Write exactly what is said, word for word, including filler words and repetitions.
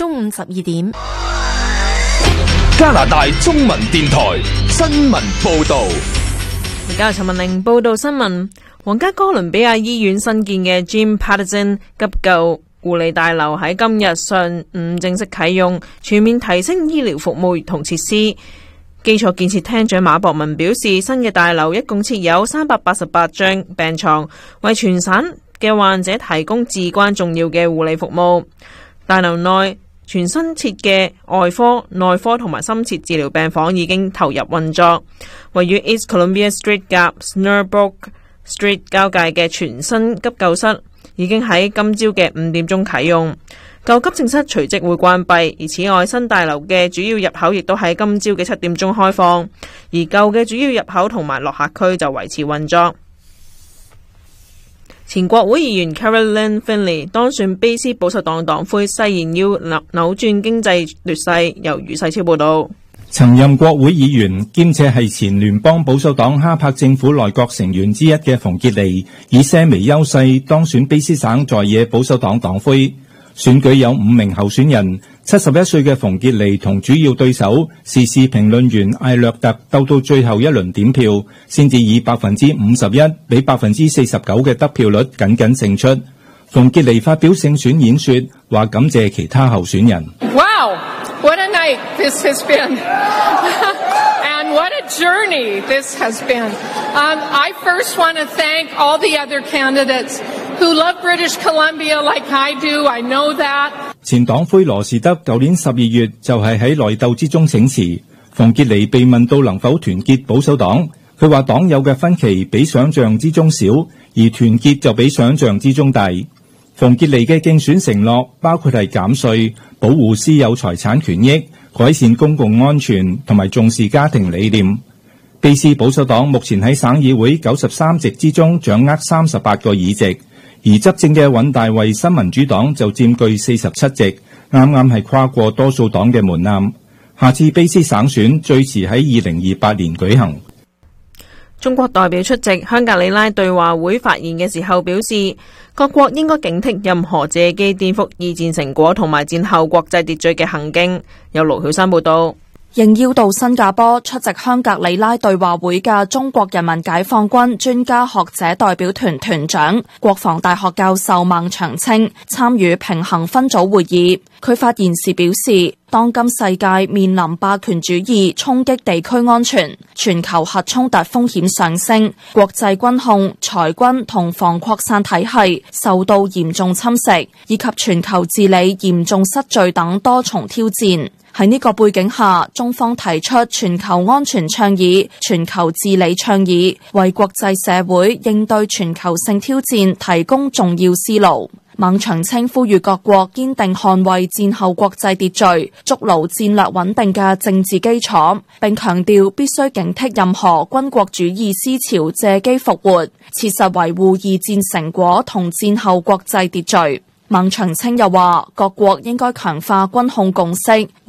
中午十二點。 加拿大中文電台新聞報道。 而家陳文玲報道新聞。皇家哥倫比亞醫院新建嘅 Jim Paterson 急救護理大樓喺今日上午正式啟用，全面提升醫療服務同設施。基礎建設廳長馬博文表示，新嘅大樓一共設有三百八十八張病床，為全省嘅患者提供至關重要嘅護理服務。大樓內全新設嘅外科、內科同埋深切治療病房已經投入運作。位於 East Columbia Street 夾 Snowbrook Street 交界嘅全新急救室已經喺今朝嘅五點鐘啟用，舊急症室隨即會關閉。而此外，新大樓嘅主要入口亦都喺今朝嘅七點鐘開放，而舊嘅主要入口同埋落客區就維持運作。前國會議員 Caroline Finley 當選卑斯保守黨黨魁，誓言要扭扭轉經濟劣勢。由余世超報道。 曾任國會議員兼且係前聯邦保守黨哈柏政府內閣成員之一嘅馮傑尼，以些微優勢當選卑斯省在野保守黨黨魁。選舉有五名候選人，七十一歲嘅馮傑尼同主要對手時事評論員艾略特鬥到最後一輪點票，先至以百分之五十一比百分之四十九嘅得票率僅僅勝出。馮傑尼發表勝選演說，話感謝其他候選人。 Wow, what a night this has been, and what a journey this has been. Um, I first want to thank all the other candidates who love British Columbia like I do. I know that. 前黨魁羅士德舊年十二月就係喺內鬥之中請辭。馮傑尼被問到能否團結保守黨，佢話黨友嘅分歧比想象之中少，而團結就比想象之中大。馮傑尼嘅競選承諾包括係減稅、保護私有財產權益、改善公共安全同埋重視家庭理念。卑斯保守黨目前喺省議會九十三席之中掌握三十八個議席，而執政嘅穩大衛新民主黨就佔據四十七席，啱啱係跨過多數黨嘅門檻。下次卑斯省選最遲喺二零二八年舉行。 中國代表出席香格里拉對話會發言嘅時候表示，各國應該警惕任何借機顛覆二戰成果同埋戰後國際秩序嘅行徑。有盧曉山報道。 應邀到新加坡出席香格里拉對話會嘅中國人民解放軍專家學者代表團團長、國防大學教授孟長青參與平衡分組會議。佢發言時表示，當今世界面臨霸權主義衝擊地區安全，全球核衝突風險上升，國際軍控、裁軍同防擴散體系受到嚴重侵蝕，以及全球治理嚴重失序等多重挑戰。喺呢個背景下，中方提出全球安全倡議、全球治理倡議，為國際社會應對全球性挑戰提供重要思路。孟長青呼籲各國堅定捍衛戰後國際秩序，築牢戰略穩定嘅政治基礎，並強調必須警惕任何軍國主義思潮借機復活，切實維護二戰成果同戰後國際秩序。孟長青又話，各國應該強化軍控共識。